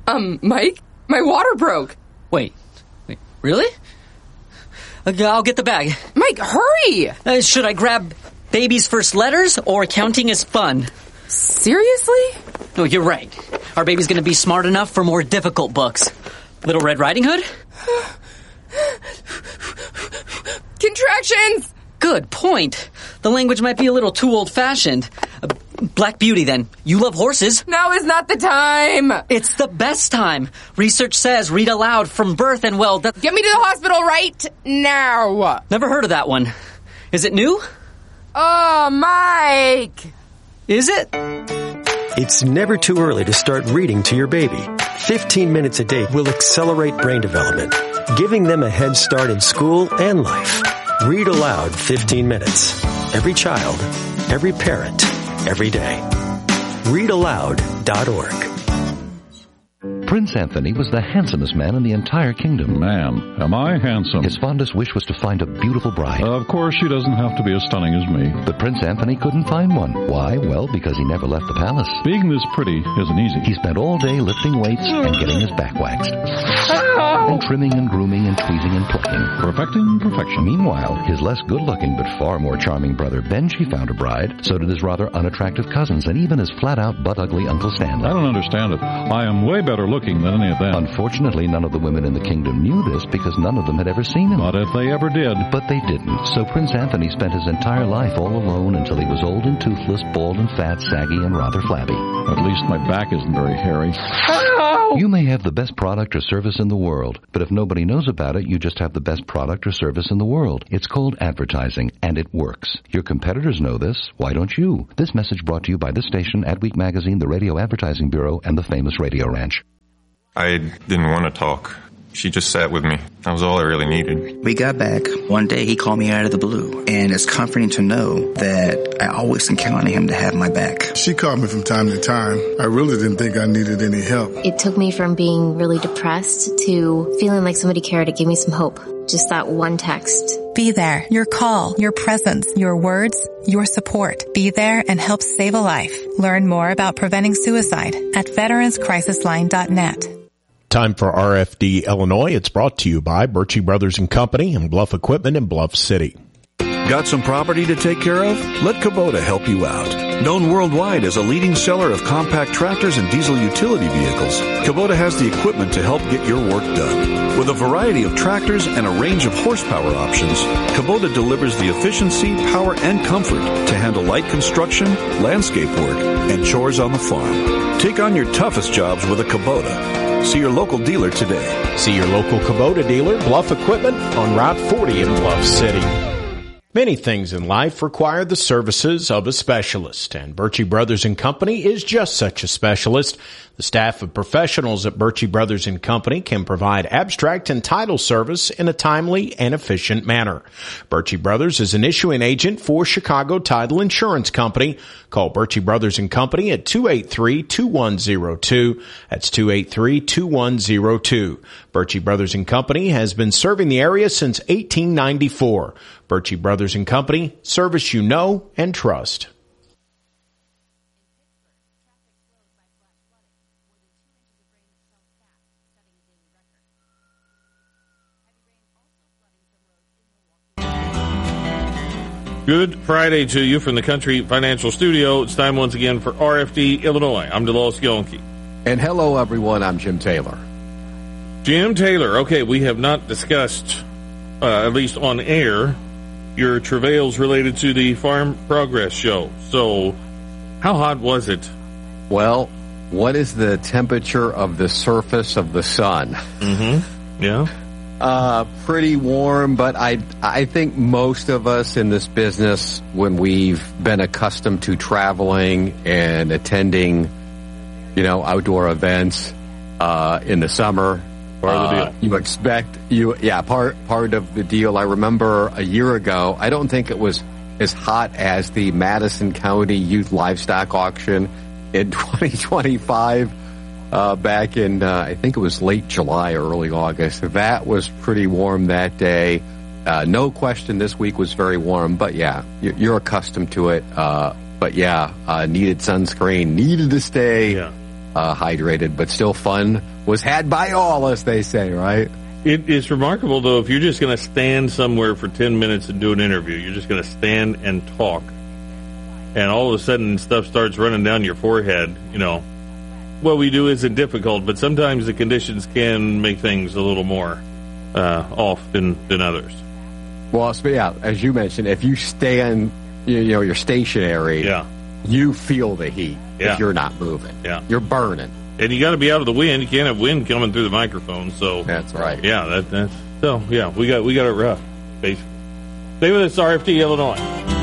Mike, my water broke. Wait, really? I'll get the bag. Mike, hurry! Should I grab baby's first letters or counting is fun? Seriously? No, you're right. Our baby's going to be smart enough for more difficult books. Little Red Riding Hood? Contractions! Good point. The language might be a little too old-fashioned. Black Beauty, then. You love horses. Now is not the time. It's the best time. Research says read aloud from birth and, well... Get me to the hospital right now. Never heard of that one. Is it new? Oh, Mike. Is it? It's never too early to start reading to your baby. 15 minutes a day will accelerate brain development, giving them a head start in school and life. Read aloud 15 minutes. Every child, every parent, every day. ReadAloud.org. Prince Anthony was the handsomest man in the entire kingdom. Man, am I handsome? His fondest wish was to find a beautiful bride. Of course, she doesn't have to be as stunning as me. But Prince Anthony couldn't find one. Why? Well, because he never left the palace. Being this pretty isn't easy. He spent all day lifting weights and getting his back waxed. And trimming and grooming and tweezing and plucking. Perfecting perfection. Meanwhile, his less good-looking but far more charming brother Benji found a bride. So did his rather unattractive cousins and even his flat-out butt-ugly Uncle Stanley. I don't understand it. I am way better looking than any of them. Unfortunately, none of the women in the kingdom knew this because none of them had ever seen him. But if they ever did. But they didn't. So Prince Anthony spent his entire life all alone until he was old and toothless, bald and fat, saggy, and rather flabby. At least my back isn't very hairy. You may have the best product or service in the world, but if nobody knows about it, you just have the best product or service in the world. It's called advertising, and it works. Your competitors know this. Why don't you? This message brought to you by this station, Adweek Magazine, the Radio Advertising Bureau, and the famous Radio Ranch. I didn't want to talk. She just sat with me. That was all I really needed. We got back. One day he called me out of the blue. And it's comforting to know that I always can count on him to have my back. She called me from time to time. I really didn't think I needed any help. It took me from being really depressed to feeling like somebody cared to give me some hope. Just that one text. Be there. Your call, your presence, your words, your support. Be there and help save a life. Learn more about preventing suicide at veteranscrisisline.net. Time for RFD Illinois. It's brought to you by Birchie Brothers & Company and Bluff Equipment in Bluff City. Got some property to take care of? Let Kubota help you out. Known worldwide as a leading seller of compact tractors and diesel utility vehicles, Kubota has the equipment to help get your work done. With a variety of tractors and a range of horsepower options, Kubota delivers the efficiency, power, and comfort to handle light construction, landscape work, and chores on the farm. Take on your toughest jobs with a Kubota. See your local dealer today. See your local Kubota dealer, Bluff Equipment, on Route 40 in Bluff City. Many things in life require the services of a specialist, and Birchie Brothers & Company is just such a specialist. The staff of professionals at Birchie Brothers & Company can provide abstract and title service in a timely and efficient manner. Birchie Brothers is an issuing agent for Chicago Title Insurance Company. Call Birchie Brothers & Company at 283-2102. That's 283-2102. Birchie Brothers & Company has been serving the area since 1894. Birchie Brothers & Company, service you know and trust. Good Friday to you from the Country Financial Studio. It's time once again for RFD Illinois. I'm Delos Yonke. And hello, everyone. I'm Jim Taylor. Jim Taylor. Okay, we have not discussed, at least on air, your travails related to the Farm Progress Show. So, how hot was it? Well, what is the temperature of the surface of the sun? Mm-hmm. Yeah. Pretty warm, but I think most of us in this business, when we've been accustomed to traveling and attending, outdoor events, in the summer, part of the deal. You expect part of the deal. I remember a year ago, I don't think it was as hot as the Madison County Youth Livestock Auction in 2025. Back in, I think it was late July or early August. That was pretty warm that day. No question this week was very warm, but yeah, you're accustomed to it. But yeah, needed sunscreen, needed to stay hydrated, but still fun was had by all, as they say, right? It is remarkable, though, if you're just going to stand somewhere for 10 minutes and do an interview, you're just going to stand and talk, and all of a sudden stuff starts running down your forehead, What we do isn't difficult, but sometimes the conditions can make things a little more off than others. Well, yeah, as you mentioned, if you stand, you're stationary, you feel the heat if you're not moving. Yeah. You're burning. And you got to be out of the wind. You can't have wind coming through the microphone. So that's right. Yeah, we got it rough, basically. Stay with us, RFD Illinois.